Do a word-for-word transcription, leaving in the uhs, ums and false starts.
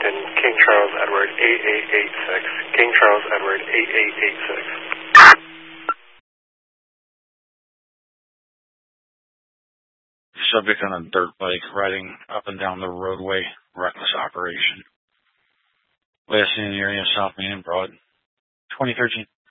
Washington, King Charles Edward eight eight eight six. King Charles Edward eight eight eight six. Subject on a dirt bike riding up and down the roadway, reckless operation. Last seen in the area, South Main and Broad, twenty thirteen.